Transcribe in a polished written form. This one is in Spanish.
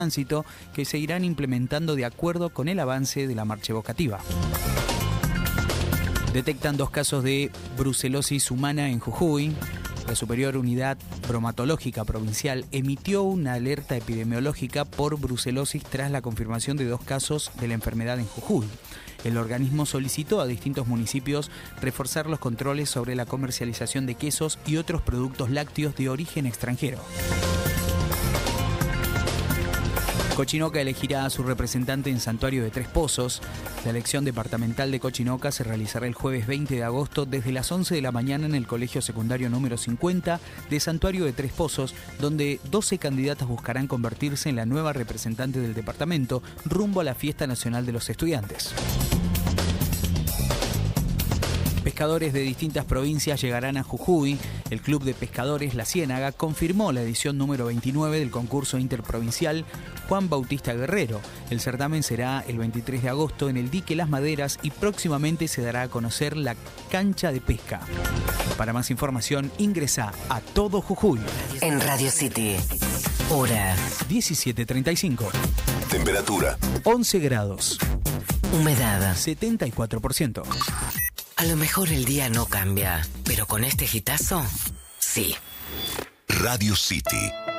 tránsito que se irán implementando de acuerdo con el avance de la marcha evocativa. Detectan 2 casos de brucelosis humana en Jujuy. La Superior Unidad Bromatológica Provincial emitió una alerta epidemiológica por brucelosis tras la confirmación de 2 casos de la enfermedad en Jujuy. El organismo solicitó a distintos municipios reforzar los controles sobre la comercialización de quesos y otros productos lácteos de origen extranjero. Cochinoca elegirá a su representante en Santuario de Tres Pozos. La elección departamental de Cochinoca se realizará el jueves 20 de agosto desde las 11 de la mañana en el Colegio Secundario número 50 de Santuario de Tres Pozos, donde 12 candidatas buscarán convertirse en la nueva representante del departamento rumbo a la Fiesta Nacional de los Estudiantes. Pescadores de distintas provincias llegarán a Jujuy. El Club de Pescadores La Ciénaga confirmó la edición número 29 del concurso interprovincial Juan Bautista Guerrero. El certamen será el 23 de agosto en el dique Las Maderas y próximamente se dará a conocer la cancha de pesca. Para más información, ingresa a Todo Jujuy. En Radio City, hora 17:35. Temperatura 11 grados. Humedad 74%. A lo mejor el día no cambia, pero con este hitazo, sí. Radio City.